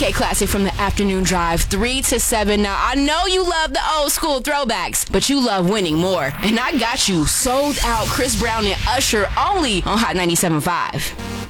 Okay, classic from the afternoon drive, 3 to 7. Now, I know you love the old school throwbacks, but you love winning more. And I got you Sold Out, Chris Brown and Usher, only on Hot 97.5.